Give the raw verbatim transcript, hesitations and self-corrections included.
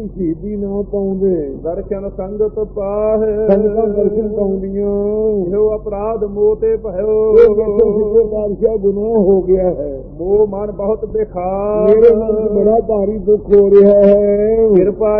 ਸ਼ਹੀਦੀ ਨਾ ਪਾਉਂਦੇ, ਦਰਸ਼ਨ ਸੰਗਤ ਪਾਹੇ ਸੰਗਤਾਂ ਦਰਸ਼ਨ ਪਾਉਂਦੀਆਂ, ਇਹੋ ਅਪਰਾਧ ਮੋਹ ਤੇ ਭਇਓ, ਸੱਚੇ ਪਾਤਸ਼ਾਹ ਗੁਨਾਹ ਹੋ ਗਿਆ ਹੈ, ਮੋਹ ਮਨ ਬਹੁਤ ਬੇਖਾਰ, ਮੇਰੇ ਮਨ 'ਚ ਬੜਾ ਭਾਰੀ ਦੁੱਖ ਹੋ ਰਿਹਾ ਹੈ, ਕਿਰਪਾ